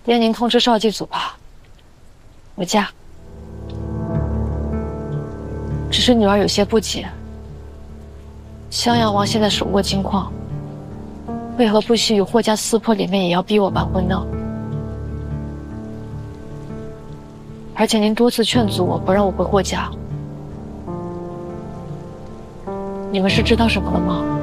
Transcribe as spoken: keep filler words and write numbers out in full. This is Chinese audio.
爹，您通知少祭祖吧，我嫁。只是女儿有些不解，襄阳王现在手握金矿，为何不惜与霍家撕破脸面，也要逼我办婚呢？而且您多次劝阻我，不让我回霍家，你们是知道什么了吗？